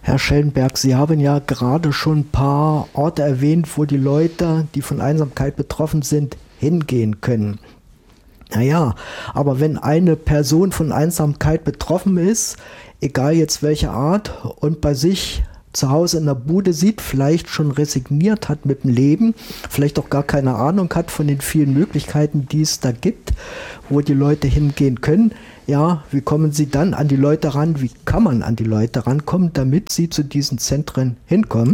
Herr Schellenberg, Sie haben ja gerade schon ein paar Orte erwähnt, wo die Leute, die von Einsamkeit betroffen sind, hingehen können. Naja, aber wenn eine Person von Einsamkeit betroffen ist, egal jetzt welche Art, und bei sich zu Hause in der Bude sieht, vielleicht schon resigniert hat mit dem Leben, vielleicht auch gar keine Ahnung hat von den vielen Möglichkeiten, die es da gibt, wo die Leute hingehen können. Ja, wie kommen Sie dann an die Leute ran? Wie kann man an die Leute rankommen, damit sie zu diesen Zentren hinkommen?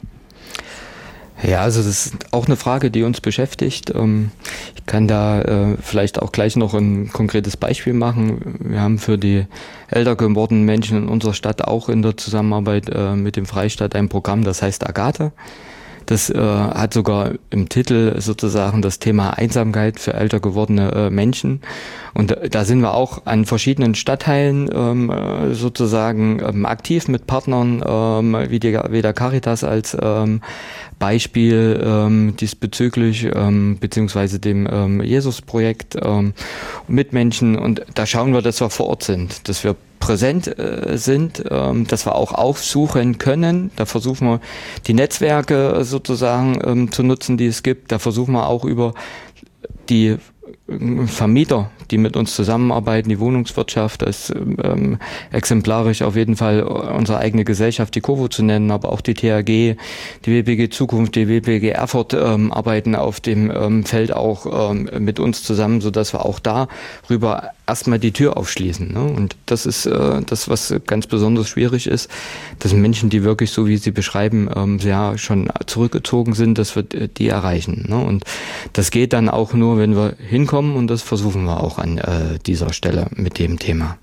Ja, also das ist auch eine Frage, die uns beschäftigt. Ich kann da vielleicht auch gleich noch ein konkretes Beispiel machen. Wir haben für die älter gewordenen Menschen in unserer Stadt auch in der Zusammenarbeit mit dem Freistaat ein Programm, das heißt Agathe. Das hat sogar im Titel sozusagen das Thema Einsamkeit für älter gewordene Menschen. Und da sind wir auch an verschiedenen Stadtteilen sozusagen aktiv mit Partnern wie der Caritas als Beispiel diesbezüglich, beziehungsweise dem Jesus-Projekt mit Menschen. Und da schauen wir, dass wir vor Ort sind, dass wir präsent sind, dass wir auch aufsuchen können. Da versuchen wir die Netzwerke sozusagen zu nutzen, die es gibt. Da versuchen wir auch über die Vermieter, die mit uns zusammenarbeiten, die Wohnungswirtschaft, das ist exemplarisch auf jeden Fall unsere eigene Gesellschaft, die COVO zu nennen, aber auch die THG, die WPG Zukunft, die WPG Erfurt arbeiten auf dem Feld auch mit uns zusammen, sodass wir auch darüber erstmal die Tür aufschließen. Ne? Und das ist das, was ganz besonders schwierig ist, dass Menschen, die wirklich so, wie Sie beschreiben, ja schon zurückgezogen sind, dass wir die erreichen. Ne? Und das geht dann auch nur, wenn wir hinkommen, und das versuchen wir auch an dieser Stelle mit dem Thema.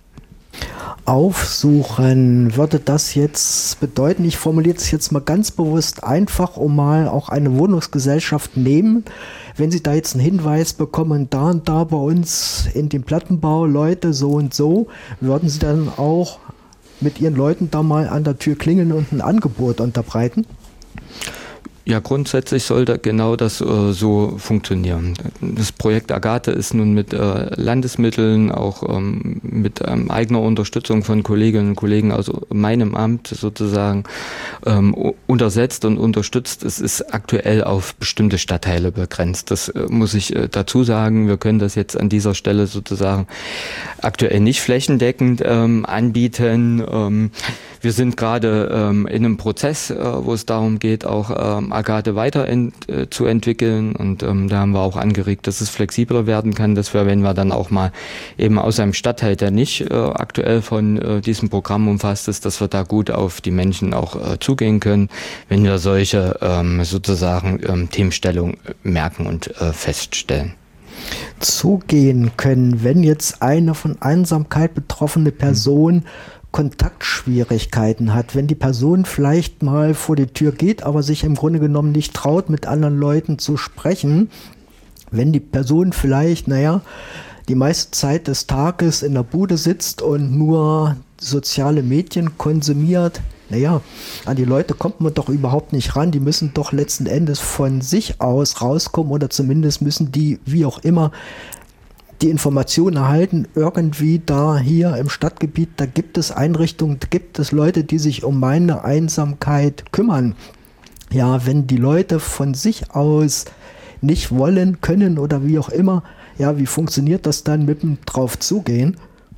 Aufsuchen, würde das jetzt bedeuten, ich formuliere es jetzt mal ganz bewusst einfach, um mal auch eine Wohnungsgesellschaft nehmen, wenn Sie da jetzt einen Hinweis bekommen, da und da bei uns in dem Plattenbau Leute so und so, würden Sie dann auch mit Ihren Leuten da mal an der Tür klingeln und ein Angebot unterbreiten? Ja, grundsätzlich sollte genau das so funktionieren. Das Projekt Agathe ist nun mit Landesmitteln, auch mit eigener Unterstützung von Kolleginnen und Kollegen aus meinem Amt sozusagen untersetzt und unterstützt. Es ist aktuell auf bestimmte Stadtteile begrenzt. Das muss ich dazu sagen. Wir können das jetzt an dieser Stelle sozusagen aktuell nicht flächendeckend anbieten. Wir sind gerade in einem Prozess, wo es darum geht, auch Agathe weiter zu entwickeln, und da haben wir auch angeregt, dass es flexibler werden kann, dass wir, wenn wir dann auch mal eben aus einem Stadtteil, der nicht aktuell von diesem Programm umfasst ist, dass wir da gut auf die Menschen auch zugehen können, wenn wir solche sozusagen Themenstellungen merken und feststellen. Zugehen können, wenn jetzt eine von Einsamkeit betroffene Person Kontaktschwierigkeiten hat, wenn die Person vielleicht mal vor die Tür geht, aber sich im Grunde genommen nicht traut, mit anderen Leuten zu sprechen, wenn die Person vielleicht, die meiste Zeit des Tages in der Bude sitzt und nur soziale Medien konsumiert, an die Leute kommt man doch überhaupt nicht ran, die müssen doch letzten Endes von sich aus rauskommen, oder zumindest müssen die, wie auch immer, die Informationen erhalten, irgendwie da hier im Stadtgebiet, da gibt es Einrichtungen, da gibt es Leute, die sich um meine Einsamkeit kümmern. Ja, wenn die Leute von sich aus nicht wollen, können oder wie auch immer, wie funktioniert das dann mit dem drauf zugehen?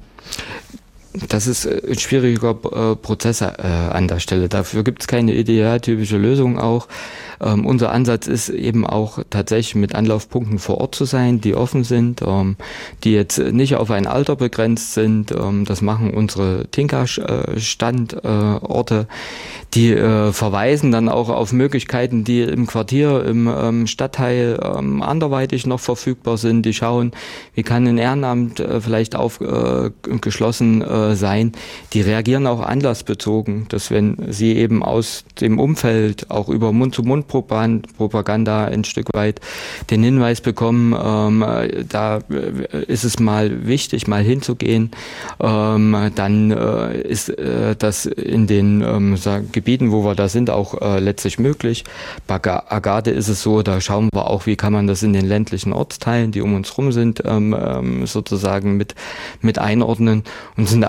Das ist ein schwieriger Prozess an der Stelle. Dafür gibt es keine idealtypische Lösung auch. Unser Ansatz ist eben auch tatsächlich mit Anlaufpunkten vor Ort zu sein, die offen sind, die jetzt nicht auf ein Alter begrenzt sind. Das machen unsere Tinka-Standorte. Die verweisen dann auch auf Möglichkeiten, die im Quartier, im Stadtteil anderweitig noch verfügbar sind. Die schauen, wie kann ein Ehrenamt vielleicht aufgeschlossen sein. Die reagieren auch anlassbezogen, dass wenn sie eben aus dem Umfeld auch über Mund-zu-Mund-Propaganda ein Stück weit den Hinweis bekommen, da ist es mal wichtig, mal hinzugehen, dann ist das in den Gebieten, wo wir da sind, auch letztlich möglich. Bei Agathe ist es so, da schauen wir auch, wie kann man das in den ländlichen Ortsteilen, die um uns rum sind, sozusagen mit einordnen, und sind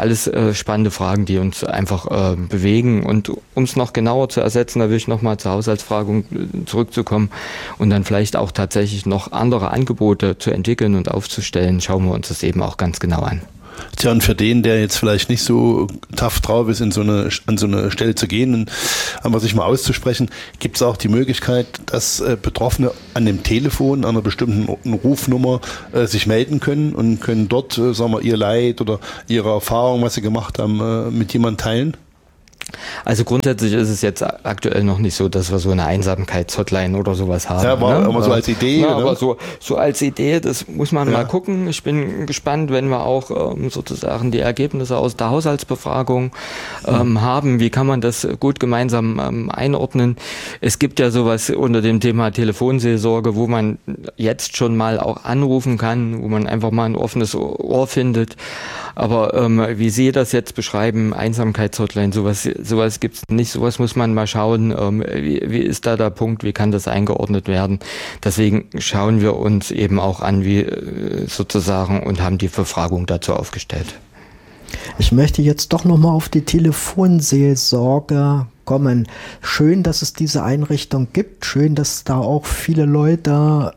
alles spannende Fragen, die uns einfach bewegen. Und um es noch genauer zu ersetzen, da will ich nochmal zur Haushaltsfrage zurückzukommen und dann vielleicht auch tatsächlich noch andere Angebote zu entwickeln und aufzustellen, schauen wir uns das eben auch ganz genau an. Tja, und für den, der jetzt vielleicht nicht so tough drauf ist, an so eine Stelle zu gehen und einfach sich mal auszusprechen, gibt es auch die Möglichkeit, dass Betroffene an dem Telefon, an einer bestimmten Rufnummer sich melden können und können dort, sagen wir, ihr Leid oder ihre Erfahrung, was sie gemacht haben, mit jemandem teilen? Also grundsätzlich ist es jetzt aktuell noch nicht so, dass wir so eine Einsamkeitshotline oder sowas haben. Ja, war immer so als Idee. Ja, aber so als Idee, das muss man mal gucken. Ich bin gespannt, wenn wir auch sozusagen die Ergebnisse aus der Haushaltsbefragung haben. Wie kann man das gut gemeinsam einordnen? Es gibt ja sowas unter dem Thema Telefonseelsorge, wo man jetzt schon mal auch anrufen kann, wo man einfach mal ein offenes Ohr findet. Aber wie Sie das jetzt beschreiben, Einsamkeitshotline, sowas gibt es nicht. Sowas muss man mal schauen, wie ist da der Punkt, wie kann das eingeordnet werden. Deswegen schauen wir uns eben auch an, wie sozusagen, und haben die Befragung dazu aufgestellt. Ich möchte jetzt doch nochmal auf die Telefonseelsorge kommen. Schön, dass es diese Einrichtung gibt. Schön, dass da auch viele Leute,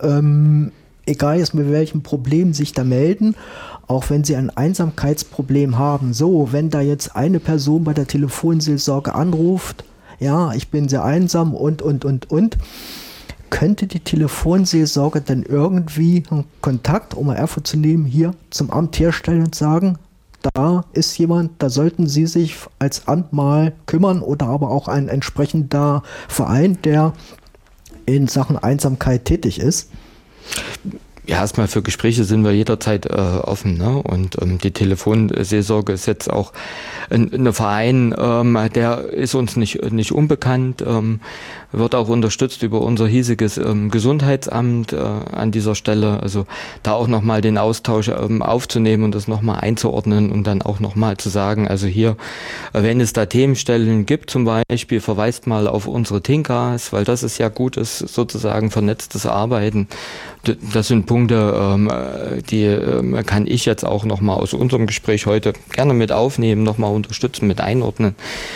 egal jetzt mit welchem Problem, sich da melden. Auch wenn sie ein Einsamkeitsproblem haben. So, wenn da jetzt eine Person bei der Telefonseelsorge anruft, ja, ich bin sehr einsam und, könnte die Telefonseelsorge dann irgendwie einen Kontakt, um mal Erfurt zu nehmen, hier zum Amt herstellen und sagen, da ist jemand, da sollten Sie sich als Amt mal kümmern oder aber auch ein entsprechender Verein, der in Sachen Einsamkeit tätig ist? Ja, erstmal für Gespräche sind wir jederzeit offen, ne? Und die Telefonseelsorge ist jetzt auch ein Verein, der ist uns nicht unbekannt, wird auch unterstützt über unser hiesiges Gesundheitsamt an dieser Stelle. Also da auch nochmal den Austausch aufzunehmen und das nochmal einzuordnen und dann auch nochmal zu sagen, also hier, wenn es da Themenstellen gibt zum Beispiel, verweist mal auf unsere Tinkas, weil das ist ja gutes, sozusagen vernetztes Arbeiten. Das sind Punkte, die kann ich jetzt auch nochmal aus unserem Gespräch heute gerne mit aufnehmen, nochmal unterstützen, mit einordnen.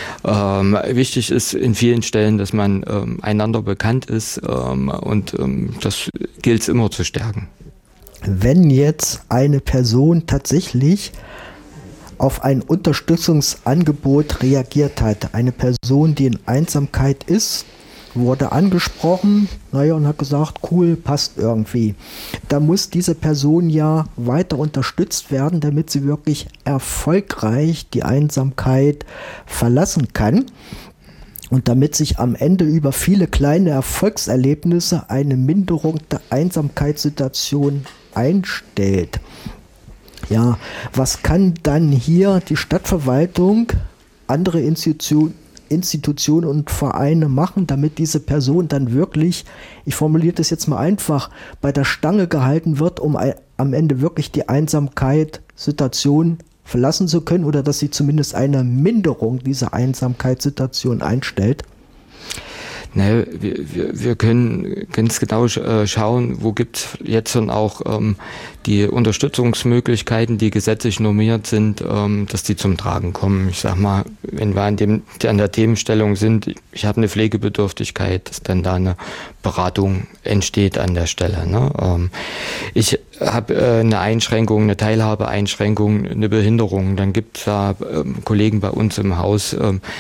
Wichtig ist in vielen Stellen, dass man einander bekannt ist und das gilt es immer zu stärken. Wenn jetzt eine Person tatsächlich auf ein Unterstützungsangebot reagiert hat, eine Person, die in Einsamkeit ist, wurde angesprochen, und hat gesagt, cool, passt irgendwie. Da muss diese Person ja weiter unterstützt werden, damit sie wirklich erfolgreich die Einsamkeit verlassen kann und damit sich am Ende über viele kleine Erfolgserlebnisse eine Minderung der Einsamkeitssituation einstellt. Ja, was kann dann hier die Stadtverwaltung, andere Institutionen und Vereine machen, damit diese Person dann wirklich, ich formuliere das jetzt mal einfach, bei der Stange gehalten wird, um am Ende wirklich die Einsamkeitssituation verlassen zu können oder dass sie zumindest eine Minderung dieser Einsamkeitssituation einstellt? Ne, wir können ganz genau schauen, wo gibt es jetzt schon auch die Unterstützungsmöglichkeiten, die gesetzlich normiert sind, dass die zum Tragen kommen. Ich sag mal, wenn wir an der Themenstellung sind, ich habe eine Pflegebedürftigkeit, dass dann da eine Beratung entsteht an der Stelle. Ne? Ich habe eine Einschränkung, eine Teilhabeeinschränkung, eine Behinderung. Dann gibt es da Kollegen bei uns im Haus,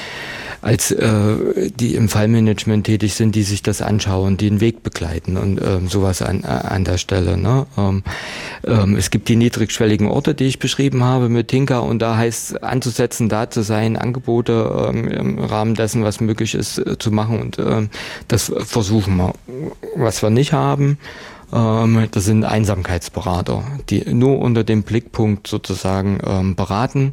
die im Fallmanagement tätig sind, die sich das anschauen, die den Weg begleiten und sowas an der Stelle. Ne? Es gibt die niedrigschwelligen Orte, die ich beschrieben habe mit Tinka, und da heißt es anzusetzen, da zu sein, Angebote im Rahmen dessen, was möglich ist, zu machen, und das versuchen wir. Was wir nicht haben, das sind Einsamkeitsberater, die nur unter dem Blickpunkt sozusagen beraten.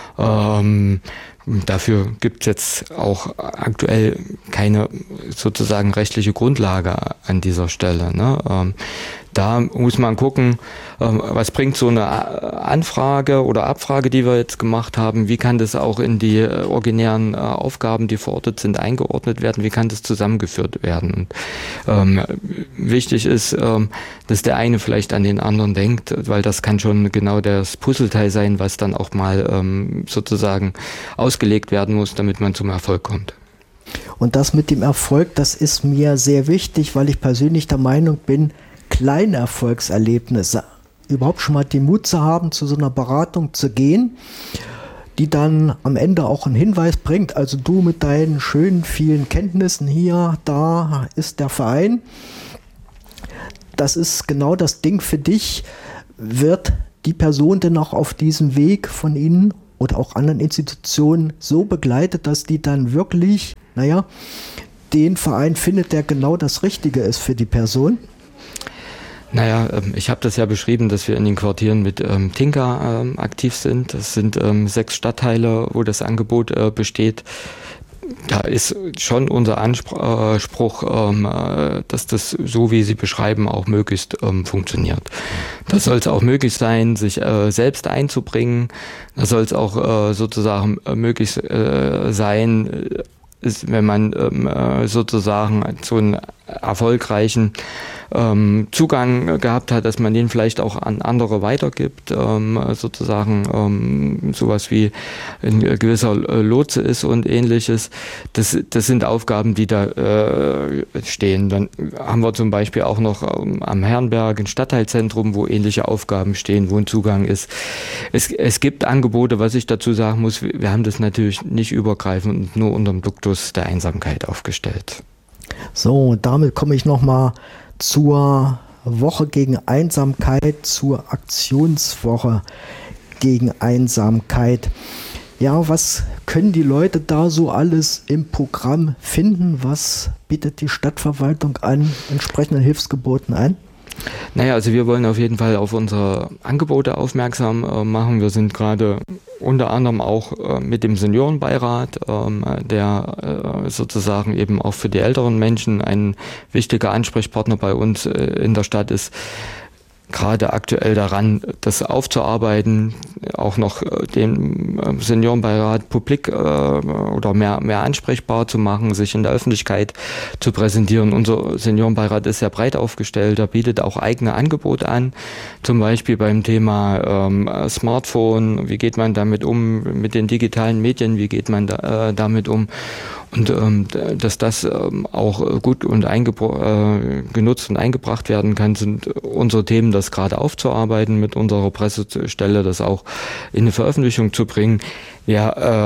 Dafür gibt es jetzt auch aktuell keine sozusagen rechtliche Grundlage an dieser Stelle. Ne? Da muss man gucken, was bringt so eine Anfrage oder Abfrage, die wir jetzt gemacht haben, wie kann das auch in die originären Aufgaben, die verortet sind, eingeordnet werden, wie kann das zusammengeführt werden. Und wichtig ist, dass der eine vielleicht an den anderen denkt, weil das kann schon genau das Puzzleteil sein, was dann auch mal sozusagen ausgelegt werden muss, damit man zum Erfolg kommt. Und das mit dem Erfolg, das ist mir sehr wichtig, weil ich persönlich der Meinung bin, kleine Erfolgserlebnisse, überhaupt schon mal den Mut zu haben, zu so einer Beratung zu gehen, die dann am Ende auch einen Hinweis bringt, also du mit deinen schönen vielen Kenntnissen hier, da ist der Verein, das ist genau das Ding für dich, wird die Person denn auch auf diesem Weg von Ihnen oder auch anderen Institutionen so begleitet, dass die dann wirklich, den Verein findet, der genau das Richtige ist für die Person? Naja, ich habe das ja beschrieben, dass wir in den Quartieren mit Tinka aktiv sind. Das sind 6 Stadtteile, wo das Angebot besteht. Da ist schon unser Anspruch, dass das, so wie Sie beschreiben, auch möglichst funktioniert. Das soll es auch möglich sein, sich selbst einzubringen. Das soll es auch sozusagen möglich sein, wenn man sozusagen so einen erfolgreichen Zugang gehabt hat, dass man den vielleicht auch an andere weitergibt, sozusagen sowas wie ein gewisser Lotse ist und ähnliches. Das sind Aufgaben, die da stehen. Dann haben wir zum Beispiel auch noch am Herrenberg ein Stadtteilzentrum, wo ähnliche Aufgaben stehen, wo ein Zugang ist. Es gibt Angebote, was ich dazu sagen muss, wir haben das natürlich nicht übergreifend und nur unter dem Duktus der Einsamkeit aufgestellt. So, damit komme ich nochmal zur Woche gegen Einsamkeit, zur Aktionswoche gegen Einsamkeit. Ja, was können die Leute da so alles im Programm finden? Was bietet die Stadtverwaltung an entsprechenden Hilfsgeboten an? Naja, also wir wollen auf jeden Fall auf unsere Angebote aufmerksam machen. Wir sind gerade unter anderem auch mit dem Seniorenbeirat, der sozusagen eben auch für die älteren Menschen ein wichtiger Ansprechpartner bei uns in der Stadt ist, gerade aktuell daran, das aufzuarbeiten, auch noch den Seniorenbeirat publik oder mehr ansprechbar zu machen, sich in der Öffentlichkeit zu präsentieren. Unser Seniorenbeirat ist sehr breit aufgestellt, er bietet auch eigene Angebote an, zum Beispiel beim Thema Smartphone, wie geht man damit um, mit den digitalen Medien, wie geht man damit um. Und dass das auch gut und genutzt und eingebracht werden kann, sind unsere Themen, das gerade aufzuarbeiten mit unserer Pressestelle, das auch in eine Veröffentlichung zu bringen. Wir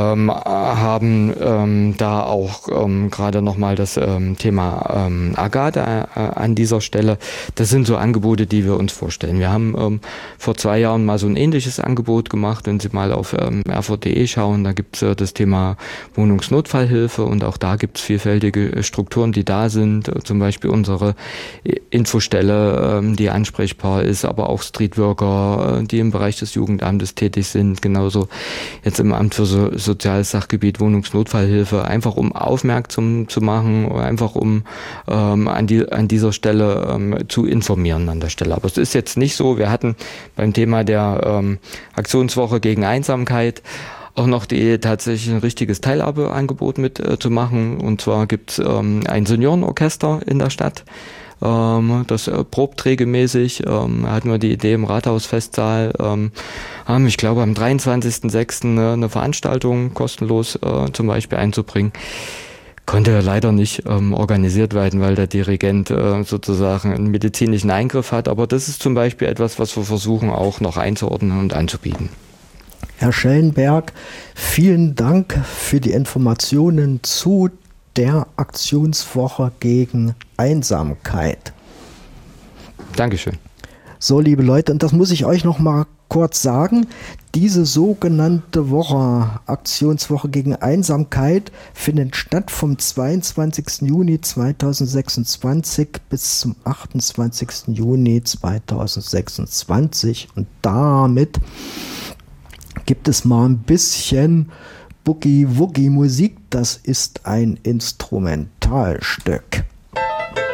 haben da auch gerade nochmal das Thema Agathe an dieser Stelle. Das sind so Angebote, die wir uns vorstellen. Wir haben vor 2 Jahren mal so ein ähnliches Angebot gemacht. Wenn Sie mal auf rv.de schauen, da gibt es das Thema Wohnungsnotfallhilfe und auch da gibt es vielfältige Strukturen, die da sind. Zum Beispiel unsere Infostelle, die ansprechbar ist, aber auch Streetworker, die im Bereich des Jugendamtes tätig sind. Genauso jetzt im Amt für Soziales Sachgebiet Wohnungsnotfallhilfe, einfach um aufmerksam zu machen, einfach um an dieser Stelle zu informieren an der Stelle. Aber es ist jetzt nicht so, wir hatten beim Thema der Aktionswoche gegen Einsamkeit auch noch tatsächlich ein richtiges Teilhabeangebot mit zu machen. Und zwar gibt es ein Seniorenorchester in der Stadt. Das probt regelmäßig, hatten wir die Idee im Rathausfestsaal, haben, ich glaube, am 23.06. eine Veranstaltung kostenlos zum Beispiel einzubringen. Konnte leider nicht organisiert werden, weil der Dirigent sozusagen einen medizinischen Eingriff hat. Aber das ist zum Beispiel etwas, was wir versuchen auch noch einzuordnen und anzubieten. Herr Schellenberg, vielen Dank für die Informationen zu der Aktionswoche gegen Einsamkeit. Dankeschön. So, liebe Leute, und das muss ich euch noch mal kurz sagen, diese sogenannte Aktionswoche gegen Einsamkeit findet statt vom 22. Juni 2026 bis zum 28. Juni 2026 und damit gibt es mal ein bisschen Boogie-Woogie-Musik, das ist ein Instrumentalstück.